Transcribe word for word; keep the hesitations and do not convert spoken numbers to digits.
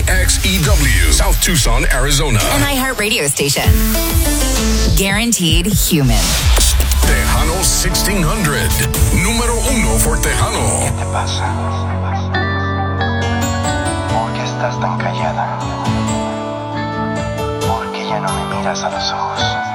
K X E W, South Tucson, Arizona. An iHeartRadio station. Guaranteed human. Tejano sixteen hundred. Número uno for Tejano. ¿Qué te pasa? ¿Por qué estás tan callada? ¿Por qué ya no me miras a los ojos?